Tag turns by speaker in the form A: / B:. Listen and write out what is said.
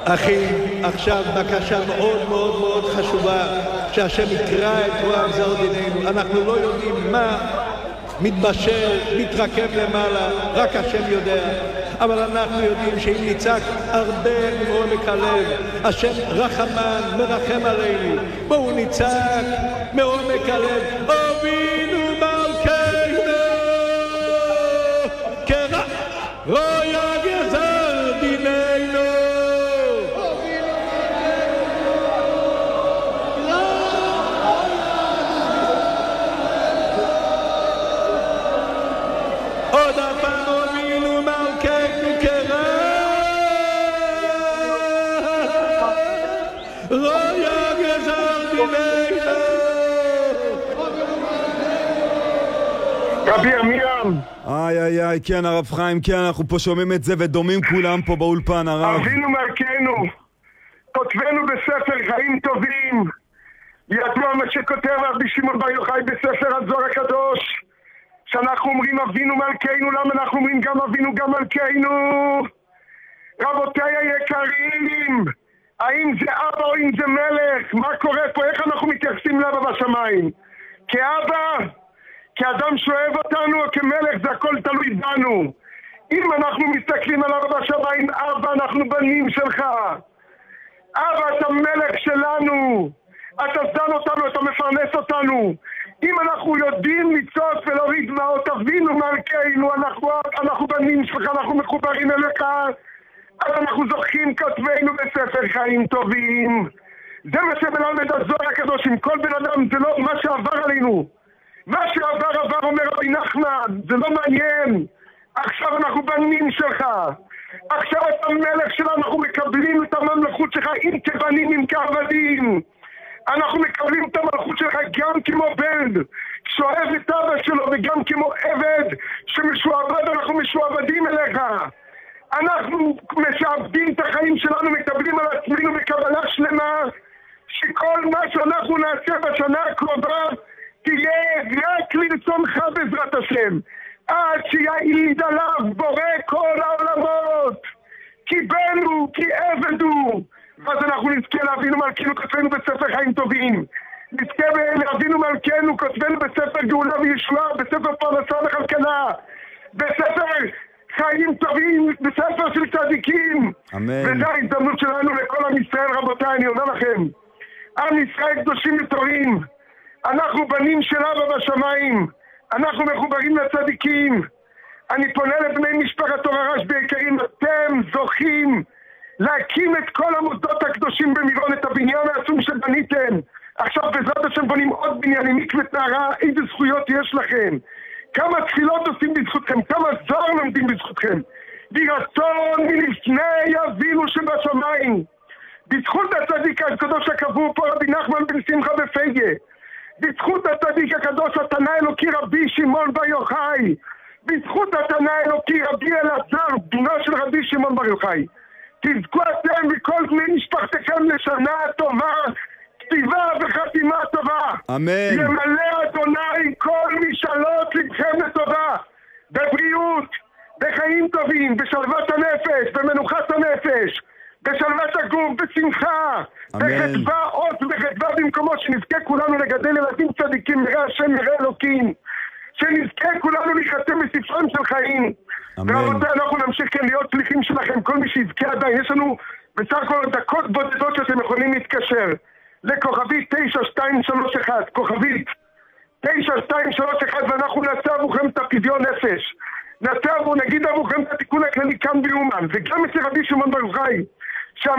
A: אחי, עכשיו בקשה מאוד מאוד מאוד חשובה, שהשם יקרא את רוע גזר דיננו. אנחנו לא יודעים מה מתבשל, מתרקם למעלה, רק השם יודע. אבל אנחנו יודעים שאם נצעק הרבה מעומק הלב, השם רחמן מרחם עלינו. בואו נצעק מעומק הלב, אבינו מלכנו, קרא רוע גזר דיננו. עוד הפעם אבינו מלכנו, קרא רוע גזר דיננו.
B: רבי עמירם,
C: איי, כן הרב חיים, כן, אנחנו פה שומעים את זה ודומים כולם פה באולפן, הרב.
B: אבינו מלכנו, כותבנו בספר חיים טובים, ידוע מה שכותב רבי שמעון בר יוחאי בספר הזוהר הקדוש, שאנחנו אומרים אבינו מלכנו. למה אנחנו אומרים גם אבינו גם מלכנו? רבותיי היקרים, האם זה אבא או אם זה מלך? מה קורה פה? איך אנחנו מתייחסים לאבא בשמיים? כאבא? כאדם שאוהב אותנו או כמלך? זה הכל תלוי בנו. אם אנחנו מסתכלים על אבא בשמיים, אבא, אנחנו בנים שלך. אבא, אתה מלך שלנו. אתה זן אותנו, אתה מפרנס אותנו. אם אנחנו יודעים לצעוק ולהוריד דמעות, אבינו מלכנו, אנחנו בנים שלך, אנחנו מחוברים אליך, אז אנחנו זוכים כתבנו בספר חיים טובים. זה מה שמלמד הזוהר הקדוש. עם כל בן אדם, זה לא מה שעבר עלינו. מה שעבר, אומר רבי נחמן, זה לא מעניין. עכשיו אנחנו בנים שלך. עכשיו אתה מלך שלנו, אנחנו מקבלים את הממלכות שלך, אם כבנים, אם כעבדים. אנחנו מקבלים את המלכות שלך גם כמו בן שאוהב את אבא שלו, וגם כמו עבד שמשועבד, אנחנו משועבדים אליך. אנחנו משעבדים את החיים שלנו, מקבלים על עצמנו בקבלה שלמה, שכל מה שאנחנו נעשה בשנה הקרובה תהיה רק לרצונך בעזרת השם, עד שיעיד עליו בורא כל העולמות, כי בן הוא, כי עבד הוא. ואז אנחנו נזכה לאבינו מלכנו, כתבנו בספר חיים טובים. נזכה לאבינו מלכנו, כתבנו בספר גאולה וישועה, בספר פרנסה וכלכלה, בספר חיים טובים, בספר של צדיקים.
C: אמן.
B: וזו ההזדמנות שלנו לכל עם ישראל. רבותיי, אני אומר לכם, עם ישראל קדושים וטהורים, אנחנו בנים של אבא בשמיים, אנחנו מחוברים לצדיקים. אני פונה לבני משפחת אור הרשב"י היקרים, אתם זוכים להקים את כל המוסדות הקדושים במירון, את הבניין העצום שבניתם. עכשיו בעזרת השם בונים עוד בניינים, מקווה טהרה. איזה זכויות יש לכם, כמה תפילות עושים בזכותכם, כמה זוהר לומדים בזכותכם. יהי רצון מלפני אבינו שבשמיים, בזכות הצדיק הקדוש הקבור פה רבי נחמן בן שמחה בפייגה, בזכות הצדיק הקדוש התנא אלוקי רבי שמעון בר יוחאי, בזכות התנא אלוקי רבי אלעזר בנו של רבי שמעון בר יוחאי, תזכו אתם וכל בני משפחתכם לשנה טובה, כתיבה וחתימה טובה.
C: אמן.
B: ימלא אדוני כל משאלות לבכם לטובה, בבריאות, בחיים טובים, בשלוות הנפש, במנוחת הנפש, בשלוות הגוף, בשמחה, בחדווה אות ובחדווה במקומות, שנזכה כולנו לגדל ילדים צדיקים, נראה השם נראה אלוקים, שנזכה כולנו להיחתם בספרם של חיים. ורבותיי, אנחנו נמשיך כן להיות שליחים שלכם, כל מי שיזכה עדיין. יש לנו בסך הכל דקות בודדות שאתם יכולים להתקשר לכוכבית 9231, כוכבית 9231, ואנחנו נעשה עבורכם את הפדיון נפש, נעשה נגיד עבורכם את התיקון הכללי כאן ביומן, וגם אצל רבי שמעון בר יוחאי.